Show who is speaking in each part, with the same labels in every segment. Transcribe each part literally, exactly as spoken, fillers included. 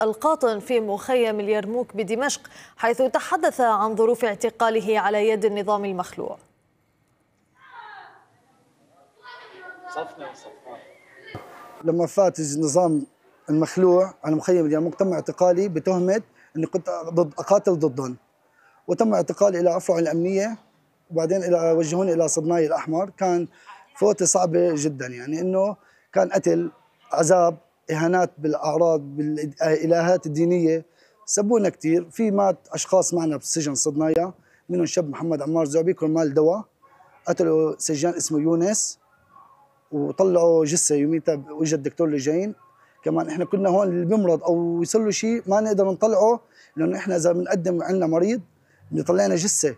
Speaker 1: القاطن في مخيم اليرموك بدمشق، حيث تحدث عن ظروف اعتقاله على يد النظام المخلوع.
Speaker 2: لما فات النظام المخلوع على مخيم اليرموك تم اعتقالي بتهمة اني كنت ضد اقاتل ضدهم، وتم اعتقالي الى افرع الامنيه، وبعدين الى وجهوني الى صدناي الاحمر. كان فوتة صعبه جدا، يعني انه كان قتل، عذاب، اهانات بالاعراض، بالالهات الدينيه، سبونا كثير. في مات اشخاص معنا بالسجن صدنايا، منهم شاب محمد عمار زعبي كرمال دواء، قتلوا سجان اسمه يونس، وطلعوا جثه يوميتها واجى الدكتور لجين. كمان احنا كنا هون اللي بيمرض او يصير له شيء ما نقدر نطلعه، لانه احنا اذا بنقدم عندنا مريض بيطلعنا جثه.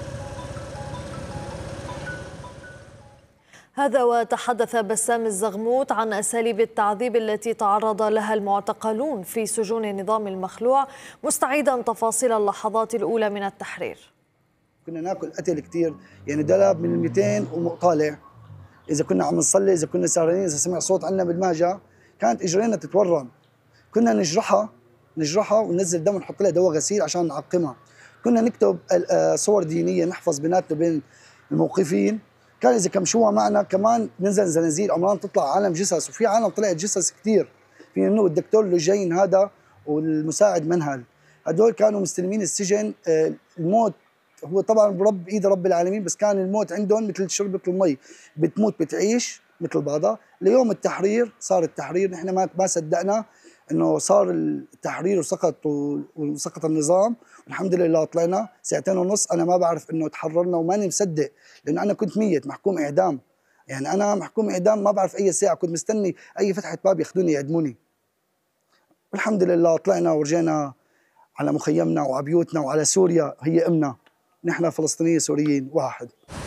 Speaker 1: هذا وتحدث بسام الزغموت عن أساليب التعذيب التي تعرض لها المعتقلون في سجون النظام المخلوع، مستعيدا تفاصيل اللحظات الأولى من التحرير.
Speaker 2: كنا ناكل قتل كثير، يعني دلب من المئتين وطالع. إذا كنا عم نصلي، إذا كنا سهرانين، إذا سمع صوت عنا بالمهجع كانت إجرينا تتورم. كنا نجرحها نجرحها وننزل دم ونحط لها دواء غسيل عشان نعقمها. كنا نكتب صور دينية نحفظ بيناتنا بين الموقفين. كان إذا كمشوها معنا كمان ننزل زنازير عمران تطلع عالم جثث، وفي عالم طلعت جثث كثير. في منه الدكتور لجين هذا والمساعد منهل، هدول كانوا مستلمين السجن. الموت هو طبعا برب ايد رب العالمين، بس كان الموت عندهم مثل شربة المي، بتموت بتعيش مثل بعضها. ليوم التحرير صار التحرير، نحن ما ما صدقنا انه صار التحرير وسقط وسقط النظام، والحمد لله طلعنا ساعتين ونص. انا ما بعرف انه تحررنا وماني مصدق، لانه انا كنت ميت محكوم اعدام. يعني انا محكوم اعدام، ما بعرف اي ساعه كنت مستني اي فتحه باب ياخذوني يعدموني. والحمد لله طلعنا ورجينا على مخيمنا وعلى بيوتنا وعلى سوريا، هي امنا. نحن فلسطينيين سوريين واحد.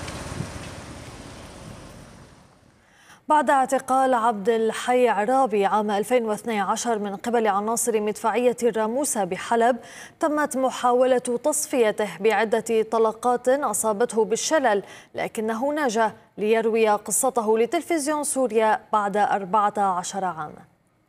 Speaker 1: بعد اعتقال عبد الحي عرابي عام ألفين واثني عشر من قبل عناصر مدفعية الراموسة بحلب، تمت محاولة تصفيته بعدة طلقات أصابته بالشلل، لكنه نجا ليروي قصته لتلفزيون سوريا بعد أربعة عشر عاما.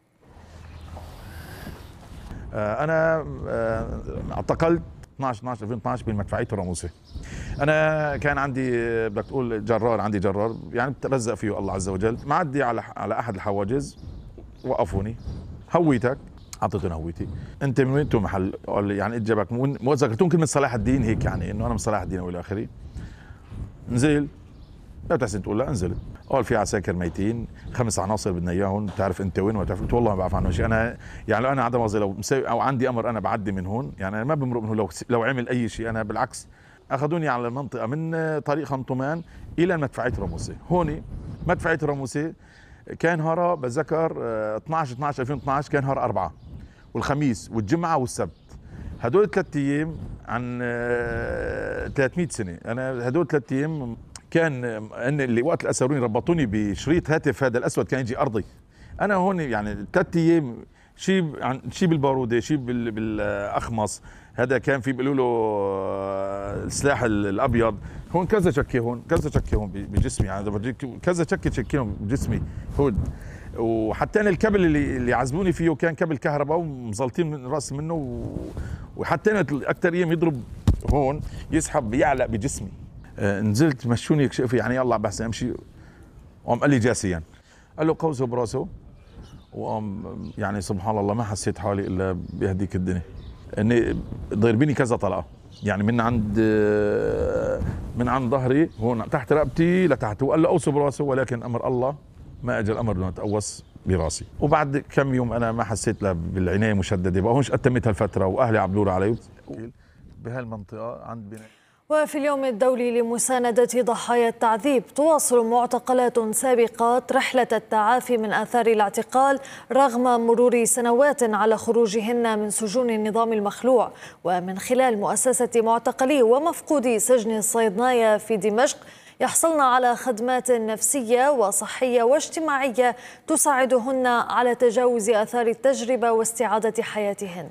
Speaker 3: أنا اعتقلت اثنعش اثنعش ألفين واثنعش بمدفعية الراموسة. أنا كان عندي بدك تقول جرار، عندي جرار يعني بترزق فيه الله عز وجل. معدي على على أحد الحواجز، وقفوني. هويتك؟ أعطيتهم هويتي. أنت من وين؟ أنتم محل؟ قال لي يعني إجابك مو ذكرتون كلمة صلاح الدين هيك، يعني إنه أنا من صلاح الدين وإلى آخره. نزل، لا بتحسن تقول لا، نزلت. قال في عساكر ميتين، خمس عناصر بدنا اياهم، بتعرف انت وين؟ وتعرف قلت والله ما بعرف عنهم شيء. انا يعني لو انا عدم قصدي لو مسوي او عندي امر انا بعدي من هون، يعني انا ما بمرق من هون لو لو عمل اي شيء. انا بالعكس اخذوني على المنطقه من طريق خنطمان الى مدفعيه راموسه. هون مدفعيه راموسه كان هرا بتذكر اثنعش اثنعش ألفين واثنعش، كان هرا أربعة، والخميس والجمعه والسبت. هدول ثلاث ايام عن ثلاثمئة سنه. انا هدول ثلاث ايام كان ان اللي وقت الاسروني ربطوني بشريط هاتف هذا الاسود كان يجي ارضي. انا هون يعني ثلاث ايام شيء عن شيء بالباروده، شيء بالاخمص، هذا كان في بيقولوا له السلاح الابيض. هون كذا شكه، هون كذا شكه هون بجسمي، يعني بورجيك كذا شكه شكيهم بجسمي هون. وحتى انا الكبل اللي اللي عزموني فيه كان كبل كهرباء ومزلطين من راس منه، وحتى انا اكثر ايام يضرب هون يسحب يعلق بجسمي. نزلت مشوني يعني يلا بس امشي، وقام قال لي جاسيا، قال له قوسه براسه، وقام يعني سبحان الله ما حسيت حالي الا بهديك الدنيا، اني ضربيني كذا طلقه، يعني من عند من عند ظهري هون تحت رقبتي لتحت، وقال له قوسه براسه، ولكن امر الله ما اجى الامر بدون اتقوس براسي. وبعد كم يوم انا ما حسيت لا بالعنايه مشدده، بقى هونش اتمت هالفتره واهلي عبلوا علي بهالمنطقه عند بناء.
Speaker 1: وفي اليوم الدولي لمساندة ضحايا التعذيب، تواصل معتقلات سابقات رحلة التعافي من آثار الاعتقال رغم مرور سنوات على خروجهن من سجون النظام المخلوع. ومن خلال مؤسسة معتقلي ومفقودي سجن الصيدنايا في دمشق يحصلن على خدمات نفسية وصحية واجتماعية تساعدهن على تجاوز آثار التجربة واستعادة حياتهن.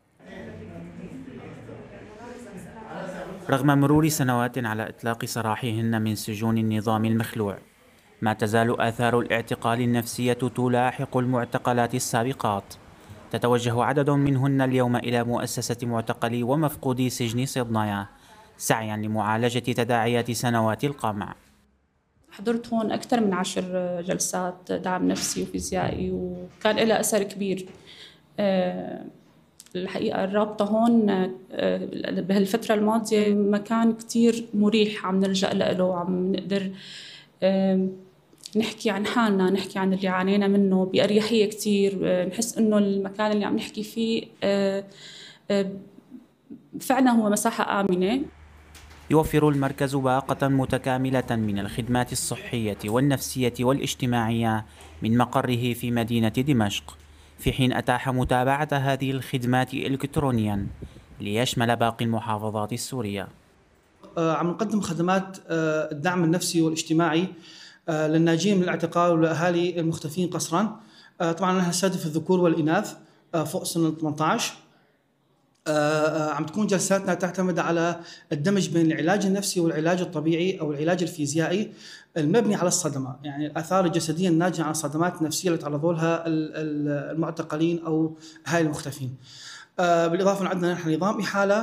Speaker 4: رغم مرور سنوات على إطلاق سراحهن من سجون النظام المخلوع، ما تزال آثار الاعتقال النفسية تلاحق المعتقلات السابقات، تتوجه عدد منهن اليوم إلى مؤسسة معتقلي ومفقودي سجن صيدنايا سعيا لمعالجة تداعيات سنوات القمع.
Speaker 5: حضرت هون أكثر من عشر جلسات دعم نفسي وفيزيائي وكان لها أثر كبير. الحقيقة الرابطة هون بهالفترة الماضية مكان كتير مريح عم نلجأ له، عم نقدر نحكي عن حالنا، نحكي عن اللي عانينا منه بأريحية كتير. نحس إنه المكان اللي عم نحكي فيه فعلا هو مساحة آمنة.
Speaker 4: يوفر المركز باقة متكاملة من الخدمات الصحية والنفسية والاجتماعية من مقره في مدينة دمشق، في حين أتاح متابعة هذه الخدمات إلكترونيا ليشمل باقي المحافظات السورية.
Speaker 6: عم نقدم خدمات الدعم النفسي والاجتماعي للناجين من الاعتقال والأهالي المختفين قسرا. طبعا نحن نستهدف الذكور والإناث فوق سن ثمانية عشر. عم تكون جلساتنا تعتمد على الدمج بين العلاج النفسي والعلاج الطبيعي أو العلاج الفيزيائي المبني على الصدمة، يعني الآثار الجسدية الناتجة عن الصدمات النفسية اللي تعرضوا لها المعتقلين أو أهالي المختفين. بالإضافة عندنا نحن نظام إحالة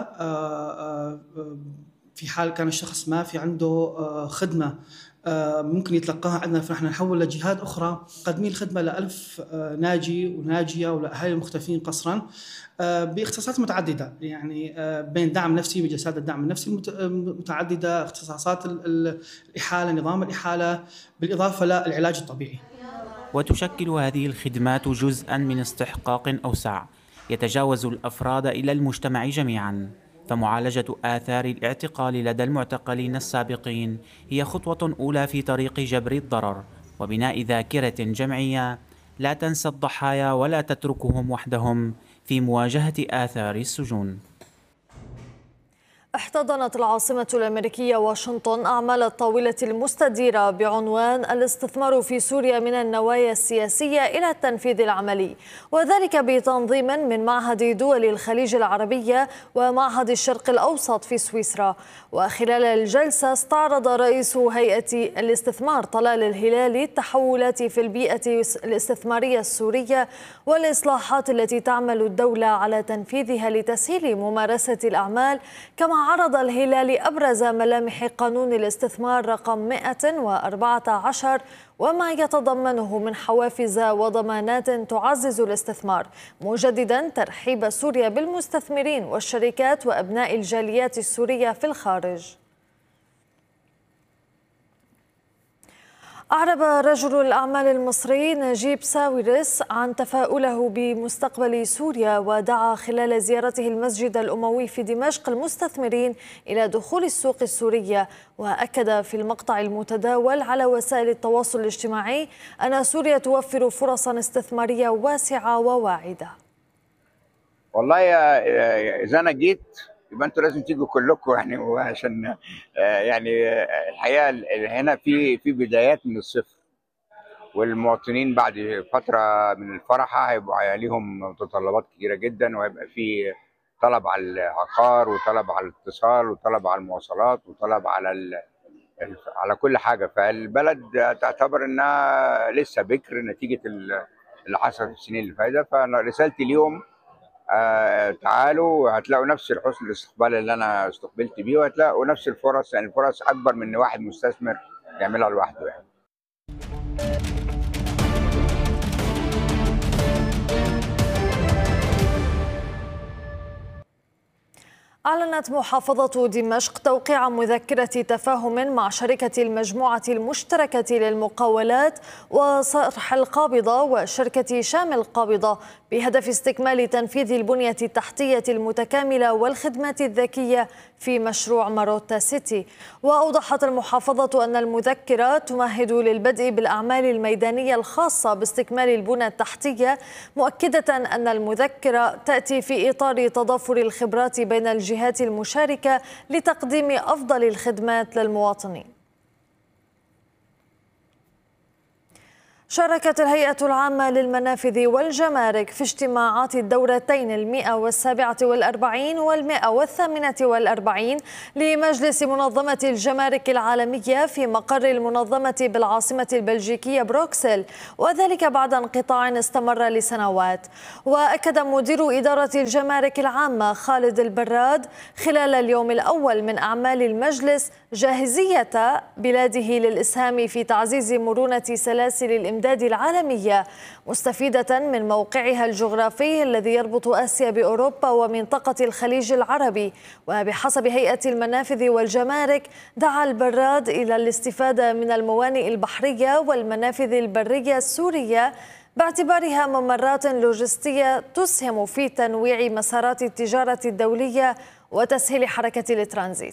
Speaker 6: في حال كان الشخص ما في عنده خدمة ممكن يتلقاها عندنا، فنحن نحول لجهات أخرى قدمين الخدمة لألف ناجي وناجية ولأهالي المختفين قسرا باختصاصات متعددة، يعني بين دعم نفسي بجلسات الدعم النفسي المتعددة، اختصاصات الإحالة، نظام الإحالة، بالإضافة للعلاج الطبيعي.
Speaker 4: وتشكل هذه الخدمات جزءا من استحقاق أوسع يتجاوز الأفراد إلى المجتمع جميعا، فمعالجة آثار الاعتقال لدى المعتقلين السابقين هي خطوة أولى في طريق جبر الضرر وبناء ذاكرة جمعية لا تنسى الضحايا ولا تتركهم وحدهم في مواجهة آثار السجون.
Speaker 1: احتضنت العاصمة الأمريكية واشنطن أعمال الطاولة المستديرة بعنوان الاستثمار في سوريا من النوايا السياسية إلى التنفيذ العملي، وذلك بتنظيم من معهد دول الخليج العربية ومعهد الشرق الأوسط في سويسرا. وخلال الجلسة استعرض رئيس هيئة الاستثمار طلال الهلالي التحولات في البيئة الاستثمارية السورية والإصلاحات التي تعمل الدولة على تنفيذها لتسهيل ممارسة الأعمال، كما عرض الهلالي أبرز ملامح قانون الاستثمار رقم مئة وأربعة عشر وما يتضمنه من حوافز وضمانات تعزز الاستثمار، مجددا ترحيب سوريا بالمستثمرين والشركات وأبناء الجاليات السورية في الخارج. أعرب رجل الأعمال المصري نجيب ساويرس عن تفاؤله بمستقبل سوريا، ودعا خلال زيارته المسجد الأموي في دمشق المستثمرين إلى دخول السوق السورية، وأكد في المقطع المتداول على وسائل التواصل الاجتماعي أن سوريا توفر فرصا استثمارية واسعة وواعدة.
Speaker 7: والله يا إذا أنا جيت يبقى انتوا لازم تيجوا كلكم، يعني وعشان يعني الحقيقه هنا في في بدايات من الصفر، والمواطنين بعد فتره من الفرحه هيبقى عليهم متطلبات كتيره جدا، وهيبقى في طلب على العقار وطلب على الاتصال وطلب على المواصلات وطلب على ال... على كل حاجه. فالبلد تعتبر انها لسه بكر نتيجه اللي حصل في السنين اللي فاتت. فرسالتي اليوم آه تعالوا هتلاقوا نفس الحسن الاستقبال اللي انا استقبلت بيه، وهتلاقوا نفس الفرص، يعني الفرص اكبر من ان واحد مستثمر يعملها لوحده يعني.
Speaker 1: أعلنت محافظة دمشق توقيع مذكرة تفاهم مع شركة المجموعة المشتركة للمقاولات وصرح القابضة وشركة شامل القابضة بهدف استكمال تنفيذ البنية التحتية المتكاملة والخدمات الذكية في مشروع ماروتا سيتي. وأوضحت المحافظة أن المذكرة تمهد للبدء بالأعمال الميدانية الخاصة باستكمال البنى التحتية، مؤكدة أن المذكرة تأتي في إطار تضافر الخبرات بين الجهات المشاركة لتقديم أفضل الخدمات للمواطنين. شاركت الهيئة العامة للمنافذ والجمارك في اجتماعات الدورتين المئة والسابعة والأربعين والمئة والثامنة والأربعين لمجلس منظمة الجمارك العالمية في مقر المنظمة بالعاصمة البلجيكية بروكسل، وذلك بعد انقطاع استمر لسنوات. وأكد مدير إدارة الجمارك العامة خالد البراد خلال اليوم الأول من أعمال المجلس جاهزية بلاده للإسهام في تعزيز مرونة سلاسل الإمداد العالمية، مستفيدة من موقعها الجغرافي الذي يربط آسيا بأوروبا ومنطقة الخليج العربي. وبحسب هيئة المنافذ والجمارك، دعا البراد إلى الاستفادة من الموانئ البحرية والمنافذ البرية السورية باعتبارها ممرات لوجستية تسهم في تنويع مسارات التجارة الدولية وتسهيل حركة الترانزيت.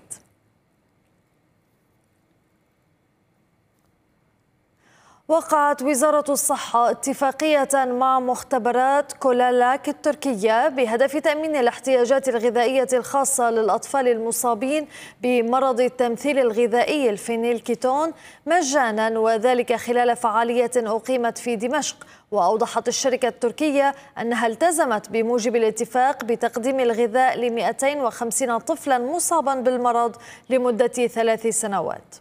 Speaker 1: وقعت وزارة الصحة اتفاقية مع مختبرات كولالاك التركية بهدف تأمين الاحتياجات الغذائية الخاصة للأطفال المصابين بمرض التمثيل الغذائي الفينيلكيتون مجانا، وذلك خلال فعالية أقيمت في دمشق. وأوضحت الشركة التركية أنها التزمت بموجب الاتفاق بتقديم الغذاء ل مئتين وخمسين طفلا مصابا بالمرض لمدة ثلاث سنوات.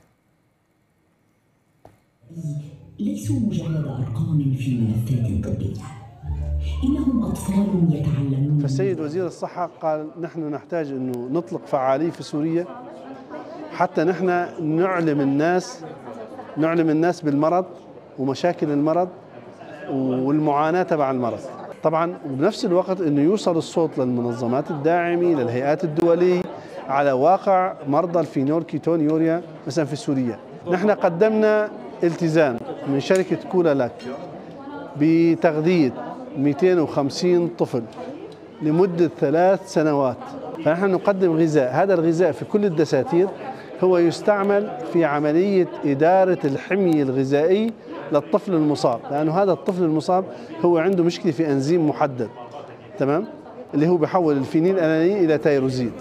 Speaker 8: ليسوا مجرد أرقام في ملفات طبية، إنهم أطفال يتعلمون.
Speaker 9: فالسيد وزير الصحة قال نحن نحتاج أنه نطلق فعالية في سوريا حتى نحن نعلم الناس نعلم الناس بالمرض ومشاكل المرض والمعاناة تبع المرض. طبعا بنفس الوقت أنه يوصل الصوت للمنظمات الداعمة للهيئات الدولية على واقع مرضى الفينولكيتون يوريا مثلا في سوريا. نحن قدمنا التزام من شركة كولالاك بتغذية مئتين وخمسين طفل لمدة ثلاث سنوات، فنحن نقدم غذاء. هذا الغذاء في كل الدساتير هو يستعمل في عملية إدارة الحمية الغذائية للطفل المصاب، لأنه هذا الطفل المصاب هو عنده مشكلة في أنزيم محدد، تمام، اللي هو بيحول الفينيل ألانين إلى تيروزين.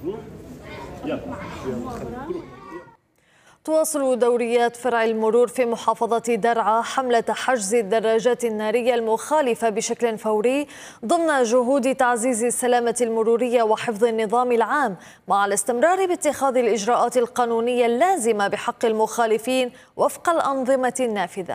Speaker 1: تواصل دوريات فرع المرور في محافظة درعا حملة حجز الدراجات النارية المخالفة بشكل فوري ضمن جهود تعزيز السلامة المرورية وحفظ النظام العام، مع الاستمرار باتخاذ الإجراءات القانونية اللازمة بحق المخالفين وفق الأنظمة النافذة.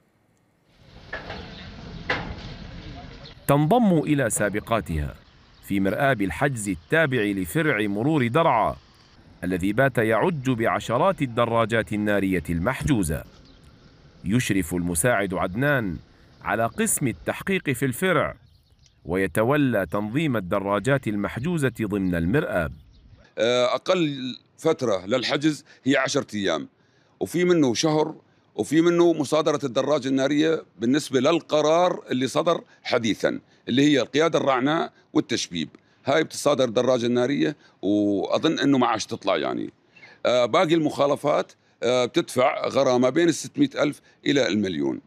Speaker 10: تنضم إلى سابقاتها في مرآب الحجز التابع لفرع مرور درعا الذي بات يعج بعشرات الدراجات النارية المحجوزة. يشرف المساعد عدنان على قسم التحقيق في الفرع ويتولى تنظيم الدراجات المحجوزة ضمن المرآب.
Speaker 11: أقل فترة للحجز هي عشرة أيام، وفي منه شهر، وفي منه مصادرة الدراجة النارية بالنسبة للقرار اللي صدر حديثا اللي هي القيادة الرعناء والتشبيب. هاي بتصادر الدراجة النارية وأظن أنه ما عادش تطلع يعني. آه باقي المخالفات آه بتدفع غرامة بين الستمئة ألف إلى المليون.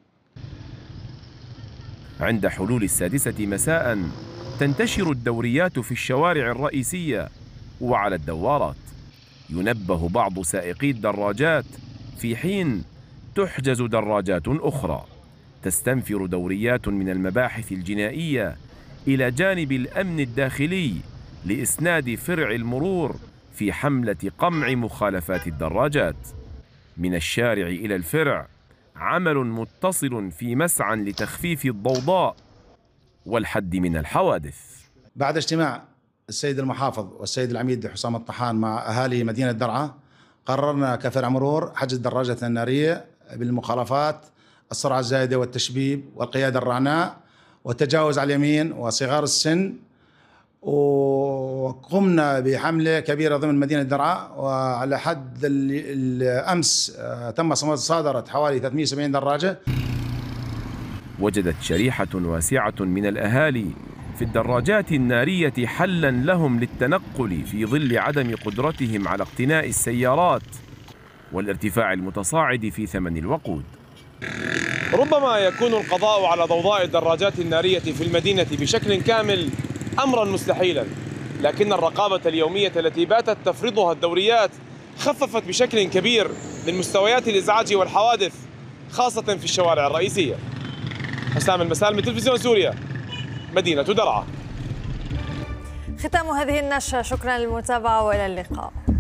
Speaker 10: عند حلول السادسة مساء تنتشر الدوريات في الشوارع الرئيسية وعلى الدوارات. ينبه بعض سائقي الدراجات في حين تحجز دراجات أخرى. تستنفر دوريات من المباحث الجنائية إلى جانب الأمن الداخلي لإسناد فرع المرور في حملة قمع مخالفات الدراجات. من الشارع إلى الفرع عمل متصل في مسعى لتخفيف الضوضاء والحد من الحوادث.
Speaker 12: بعد اجتماع السيد المحافظ والسيد العميد حسام الطحان مع أهالي مدينة درعا، قررنا كفرع مرور حجز الدراجة النارية بالمخالفات السرعة الزائدة والتشبيب والقيادة الرعناء والتجاوز على اليمين وصغار السن. وقمنا بحملة كبيرة ضمن مدينة درعا، وعلى حد الأمس تم مصادرة حوالي ثلاثمئة وسبعين دراجة.
Speaker 10: وجدت شريحة واسعة من الأهالي في الدراجات النارية حلا لهم للتنقل في ظل عدم قدرتهم على اقتناء السيارات والارتفاع المتصاعد في ثمن الوقود.
Speaker 13: ربما يكون القضاء على ضوضاء الدراجات النارية في المدينة بشكل كامل أمرا مستحيلا، لكن الرقابة اليومية التي باتت تفرضها الدوريات خففت بشكل كبير من مستويات الإزعاج والحوادث، خاصة في الشوارع الرئيسية. حسام المسالمي، تلفزيون سوريا، مدينة درعا.
Speaker 1: ختام هذه النشرة، شكرا للمتابعة وإلى اللقاء.